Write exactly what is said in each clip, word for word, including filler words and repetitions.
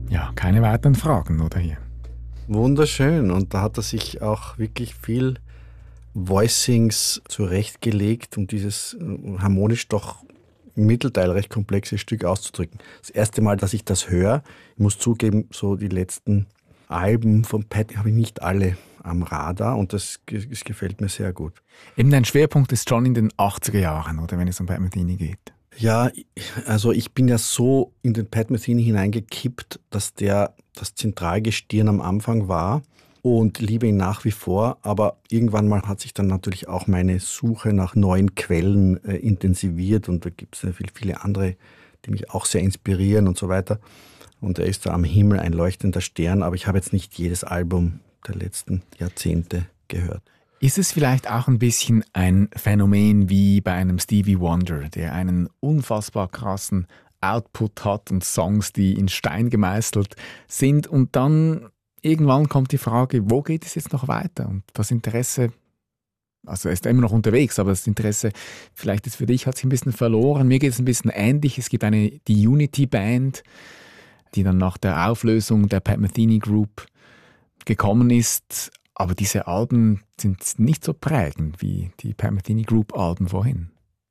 Ja, keine weiteren Fragen, oder hier? Wunderschön. Und da hat er sich auch wirklich viel Voicings zurechtgelegt, um dieses äh, harmonisch doch im Mittelteil recht komplexe Stück auszudrücken. Das erste Mal, dass ich das höre, ich muss zugeben, so die letzten Alben von Pat habe ich nicht alle am Radar und das, das gefällt mir sehr gut. Eben dein Schwerpunkt ist schon in den achtziger Jahren, oder wenn es um Pat Metheny geht. Ja, also ich bin ja so in den Pat Metheny hineingekippt, dass der das Zentralgestirn am Anfang war und liebe ihn nach wie vor. Aber irgendwann mal hat sich dann natürlich auch meine Suche nach neuen Quellen äh, intensiviert und da gibt es ja viele, viele andere, die mich auch sehr inspirieren und so weiter. Und er ist da am Himmel ein leuchtender Stern, aber ich habe jetzt nicht jedes Album der letzten Jahrzehnte gehört. Ist es vielleicht auch ein bisschen ein Phänomen wie bei einem Stevie Wonder, der einen unfassbar krassen Output hat und Songs, die in Stein gemeißelt sind und dann irgendwann kommt die Frage, wo geht es jetzt noch weiter? Und das Interesse, also er ist immer noch unterwegs, aber das Interesse vielleicht ist für dich, hat sich ein bisschen verloren. Mir geht es ein bisschen ähnlich. Es gibt eine, die Unity Band, die dann nach der Auflösung der Pat Metheny Group gekommen ist. Aber diese Alben sind nicht so prägend wie die Pat Metheny Group Alben vorhin.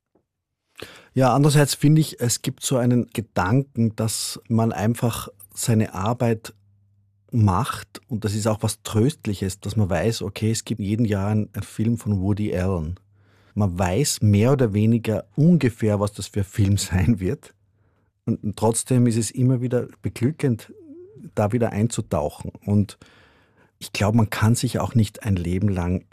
Ja, andererseits finde ich, es gibt so einen Gedanken, dass man einfach seine Arbeit macht und das ist auch was Tröstliches, dass man weiß, okay, es gibt jeden Jahr einen, einen Film von Woody Allen. Man weiß mehr oder weniger ungefähr, was das für ein Film sein wird und trotzdem ist es immer wieder beglückend, da wieder einzutauchen und ich glaube, man kann sich auch nicht ein Leben lang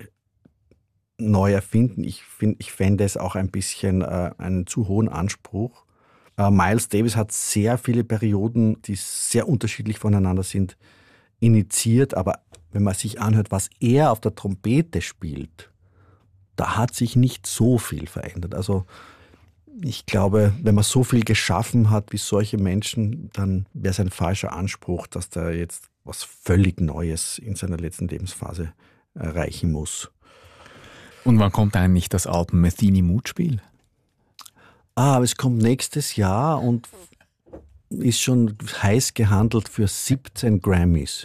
neu erfinden. Ich, find, ich fände es auch ein bisschen äh, einen zu hohen Anspruch. Äh, Miles Davis hat sehr viele Perioden, die sehr unterschiedlich voneinander sind, initiiert. Aber wenn man sich anhört, was er auf der Trompete spielt, da hat sich nicht so viel verändert. Also ich glaube, wenn man so viel geschaffen hat wie solche Menschen, dann wäre es ein falscher Anspruch, dass da jetzt was völlig Neues in seiner letzten Lebensphase erreichen muss. Und wann kommt eigentlich das Album Metheny Mutspiel? Ah, aber es kommt nächstes Jahr und ist schon heiß gehandelt für siebzehn Grammys.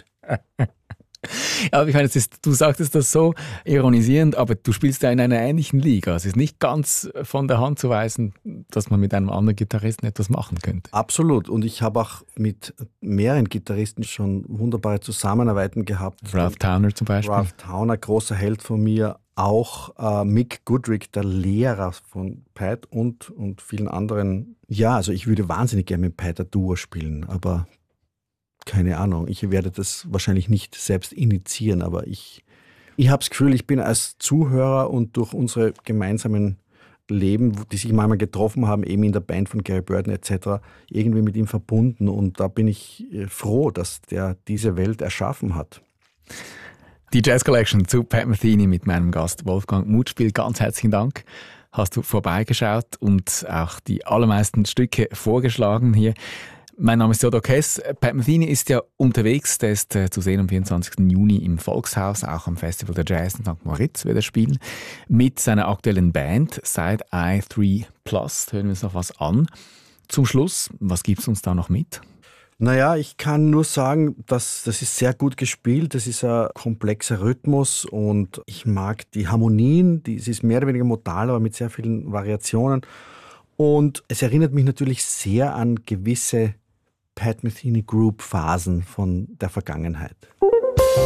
Aber ich meine, es ist, du sagtest das so ironisierend, aber du spielst ja in einer ähnlichen Liga. Es ist nicht ganz von der Hand zu weisen, dass man mit einem anderen Gitarristen etwas machen könnte. Absolut. Und ich habe auch mit mehreren Gitarristen schon wunderbare Zusammenarbeiten gehabt. Ralph Towner zum Beispiel. Ralph Towner, großer Held von mir. Auch äh, Mick Goodrick, der Lehrer von Pat und, und vielen anderen. Ja, also ich würde wahnsinnig gerne mit Pat ein Duo spielen, aber keine Ahnung, ich werde das wahrscheinlich nicht selbst initiieren, aber ich, ich habe das Gefühl, ich bin als Zuhörer und durch unsere gemeinsamen Leben, die sich manchmal getroffen haben, eben in der Band von Gary Burton et cetera, irgendwie mit ihm verbunden und da bin ich froh, dass der diese Welt erschaffen hat. Die Jazz Collection zu Pat Metheny mit meinem Gast Wolfgang Mutspiel. Ganz herzlichen Dank. Hast du vorbeigeschaut und auch die allermeisten Stücke vorgeschlagen hier. Mein Name ist Theodor Kess. Pat Metheny ist ja unterwegs. Der ist äh, zu sehen am vierundzwanzigsten Juni im Volkshaus, auch am Festival der Jazz in Sankt Moritz wird er spielen. Mit seiner aktuellen Band Side Eye drei Plus. Hören wir uns noch was an. Zum Schluss, was gibt es uns da noch mit? Naja, ich kann nur sagen, dass das ist sehr gut gespielt. Das ist ein komplexer Rhythmus und ich mag die Harmonien. Die, es ist mehr oder weniger modal, aber mit sehr vielen Variationen. Und es erinnert mich natürlich sehr an gewisse Pat Metheny Group Phasen von der Vergangenheit.